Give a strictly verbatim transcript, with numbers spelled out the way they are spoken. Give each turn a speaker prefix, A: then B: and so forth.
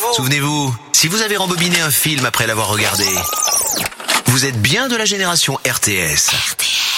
A: Souvenez-vous, si vous avez rembobiné un film après l'avoir regardé, vous êtes bien de la génération R T S.
B: R T S.